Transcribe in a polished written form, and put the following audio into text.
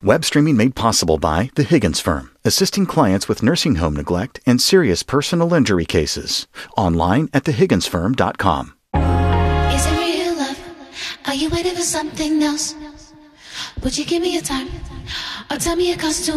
Web streaming made possible by The Higgins Firm, assisting clients with nursing home neglect and serious personal injury cases. Online at thehigginsfirm.com. Is it real love? Are you waiting for something else? Would you give me your time? Or tell me it costs too